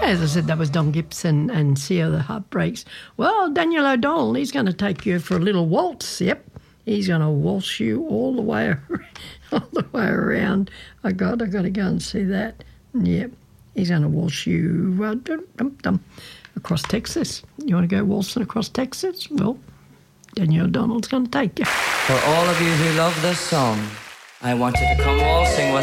As I said, that was Don Gibson and See How the Heart Breaks. Well, Daniel O'Donnell, he's going to take you for a little waltz. Yep, he's going to waltz you all the way around. I got to go and see that. Yep, he's going to waltz you across Texas. You want to go waltzing across Texas? Well, Daniel O'Donnell's going to take you. For all of you who love this song, I want you to come waltzing with